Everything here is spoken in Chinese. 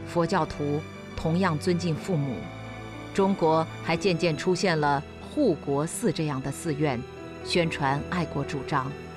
佛教徒同样尊敬父母。中国还渐渐出现了护国寺这样的寺院，宣传爱国主张，